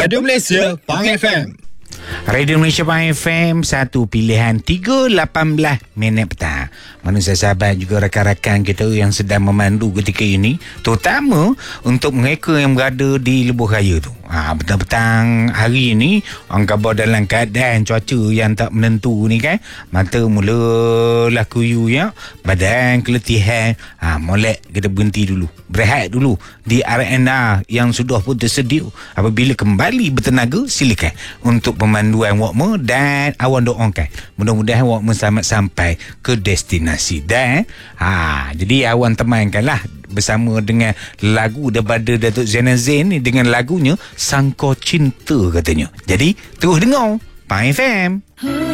Radio Malaysia Pang FM. Radio Malaysia Pang FM, satu pilihan 3.18 petang. Mana sahabat juga rakan-rakan kita yang sedang memandu ketika ini, terutama untuk mereka yang berada di lebuh raya tu. Petang-petang hari ni orang khabar dalam keadaan cuaca yang tak menentu ni kan, mata mulalah kuyu ya, badan keletihan. Molek kita berhenti dulu, berehat dulu di R&R yang sudah pun tersedia. Apabila kembali bertenaga, silakan untuk pemanduan wakmu dan awan doakan mudah-mudahan wakmu selamat sampai ke destinasi. Dan jadi awan temankanlah bersama dengan lagu daripada Datuk Zainal Zain ni, dengan lagunya Sangko Cinta katanya. Jadi terus dengar Pang FM.